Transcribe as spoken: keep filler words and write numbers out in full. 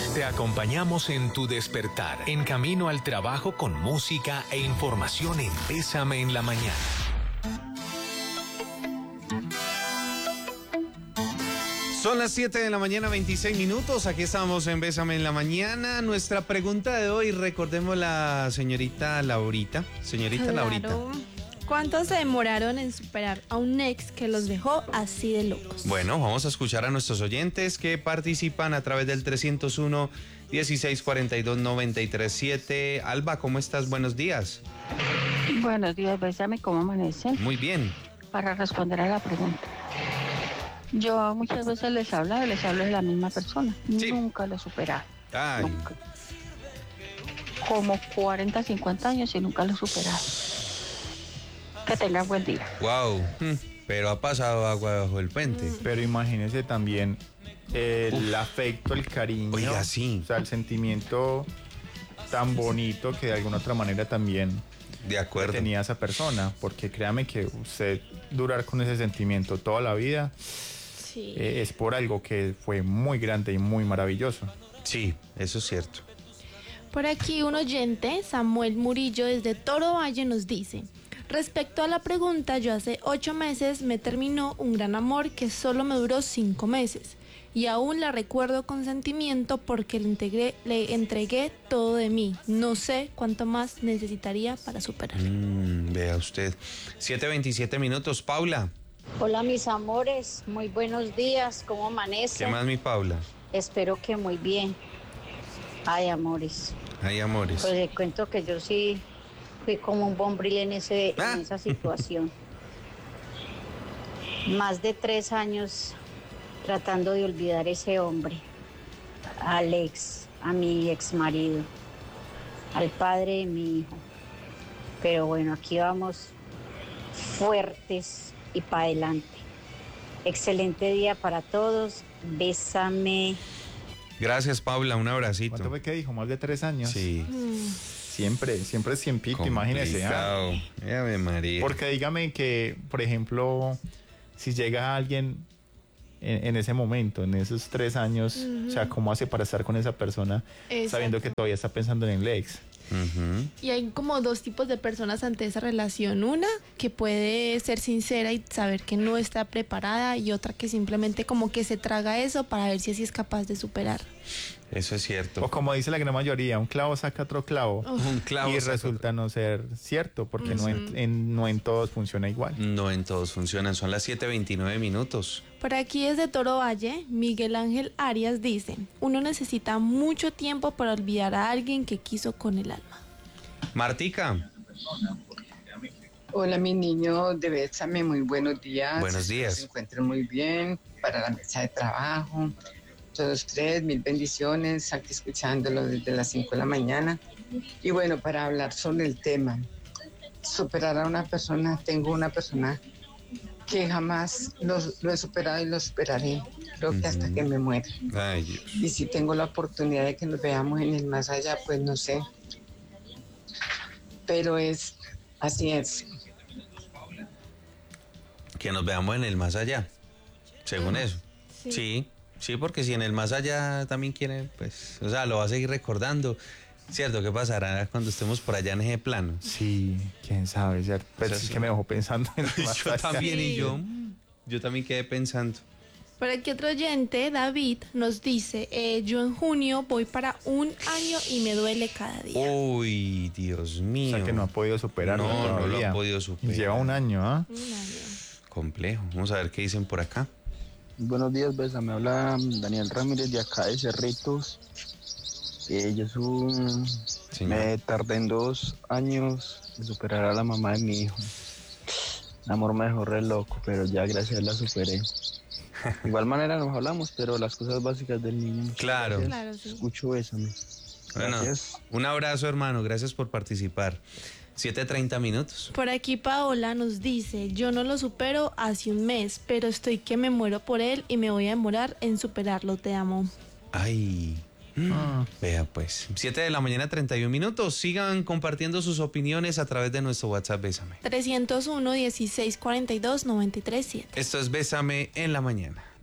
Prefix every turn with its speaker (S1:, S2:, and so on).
S1: Te acompañamos en tu despertar, en camino al trabajo con música e información en Bésame en la Mañana.
S2: Son las siete de la mañana, veintiséis minutos. Aquí estamos en Bésame en la Mañana. Nuestra pregunta de hoy, recordemos la señorita Laurita. Señorita
S3: Claro.
S2: Laurita.
S3: ¿Cuántos se demoraron en superar a un ex que los dejó así de locos?
S2: Bueno, vamos a escuchar a nuestros oyentes que participan a través del trescientos uno, dieciséis cuarenta y dos, noventa y tres siete. Alba, ¿cómo estás? Buenos días.
S4: Buenos días, Bésame, ¿cómo amanecen?
S2: Muy bien.
S4: Para responder a la pregunta. Yo muchas veces les hablo, les hablo de la misma persona.
S2: Sí.
S4: Nunca lo he superado.
S2: Ay,
S4: Nunca. Como cuarenta, cincuenta años y nunca lo he superado. Que tengan buen día.
S2: wow. Pero ha pasado agua bajo el puente.
S5: Pero imagínese también el afecto, el cariño.
S2: Oiga, sí.
S5: O sea, el sentimiento tan bonito que de alguna otra manera también
S2: De acuerdo.
S5: tenía esa persona. Porque créame que usted durar con ese sentimiento toda la vida
S3: Sí.
S5: eh, es por algo que fue muy grande y muy maravilloso.
S2: Sí, eso es cierto.
S3: Por aquí un oyente, Samuel Murillo, desde Toro Valle, nos dice: respecto a la pregunta, yo hace ocho meses me terminó un gran amor que solo me duró cinco meses. Y aún la recuerdo con sentimiento porque le, integré, le entregué todo de mí. No sé cuánto más necesitaría para superar.
S2: Mm, vea usted. siete veintisiete minutos. Paula.
S6: Hola mis amores, muy buenos días, ¿cómo
S2: ¿Qué
S6: amanecen?
S2: más, mi Paula?
S6: Espero que muy bien. Ay, amores,
S2: Ay, amores.
S6: pues les cuento que yo sí fui como un bombril en, ese,
S2: Ah.
S6: en esa situación. Más de tres años tratando de olvidar ese hombre, al ex, a mi ex marido, al padre de mi hijo. Pero bueno, aquí vamos fuertes y para adelante. Excelente día para todos. Bésame.
S2: Gracias, Paula. Un abracito.
S5: ¿Cuánto fue que dijo? ¿Más de tres años?
S2: Sí.
S5: Siempre, siempre es tiempito, imagínese. ¿ah?
S2: Complicado. Ave María.
S5: Porque dígame que, por ejemplo, si llega alguien en, en ese momento, en esos tres años, o sea, ¿cómo hace para estar con esa persona
S3: Exacto.
S5: sabiendo que todavía está pensando en el ex?
S2: Ujú.
S3: Y hay como dos tipos de personas ante esa relación. Una que puede ser sincera y saber que no está preparada, y otra que simplemente como que se traga eso para ver si así es capaz de superar.
S2: Eso es cierto.
S5: O como dice la gran mayoría, un clavo saca otro clavo.
S2: Un clavo
S5: y
S2: saca
S5: resulta no ser cierto, porque no, en, en- no en todos funciona igual.
S2: No en todos funcionan. Son las siete veintinueve minutos.
S3: Por aquí desde Toro Valle, Miguel Ángel Arias dice: uno necesita mucho tiempo para olvidar a alguien que quiso con el alma.
S2: Martica.
S7: Hola, mi niño de Bésame, muy buenos días.
S2: Buenos
S7: Espero
S2: días.
S7: Se encuentren muy bien para la mesa de trabajo. Todos tres, mil bendiciones, aquí escuchándolo desde las cinco de la mañana. Y bueno, para hablar sobre el tema, superar a una persona, tengo una persona que jamás lo, lo he superado y lo superaré, creo que hasta
S2: Ujú.
S7: que me muera.
S2: Ay, Dios.
S7: Y si tengo la oportunidad de que nos veamos en el más allá, pues no sé. Pero es, así es.
S2: Que nos veamos en el más allá. Según eso.
S3: Sí.
S2: Sí. Sí, porque si en el más allá también quiere, pues, o sea, lo va a seguir recordando. Cierto, ¿qué pasará cuando estemos por allá en ese plano?
S5: Sí, quién sabe, ¿cierto? Pero
S2: O sea,
S5: es
S2: sí.
S5: que me dejó pensando en el
S2: Yo también,
S3: Sí.
S2: y yo, yo también quedé pensando.
S3: Por aquí otro oyente, David, nos dice: eh, yo en junio voy para un año y me duele cada día.
S2: Uy, Dios mío.
S5: O sea, que no ha podido superarlo
S2: No, no lo
S5: todavía.
S2: ha podido superar.
S5: Lleva un año, ¿ah?
S3: Un año.
S2: Complejo. Vamos a ver qué dicen por acá.
S8: Buenos días, Besa. Me habla Daniel Ramírez de acá de Cerritos. Eh, yo su-
S2: Señor.
S8: me tardé en dos años en superar a la mamá de mi hijo. El amor me dejó re loco, pero ya gracias a Dios la superé. De igual manera nos hablamos, pero las cosas básicas del niño. muchas
S2: Claro.
S8: gracias.
S3: Claro, sí.
S8: Escucho, Bésame.
S2: Bueno,
S8: Gracias.
S2: un abrazo, hermano. Gracias por participar. siete treinta minutos.
S3: Por aquí Paola nos dice: yo no lo supero hace un mes, pero estoy que me muero por él y me voy a demorar en superarlo. Te amo.
S2: Ay.
S5: Ah.
S2: Vea pues. siete de la mañana, treinta y un minutos. Sigan compartiendo sus opiniones a través de nuestro WhatsApp Bésame.
S3: trescientos uno, dieciséis cuarenta y dos, noventa y tres siete.
S2: Esto es Bésame en la mañana.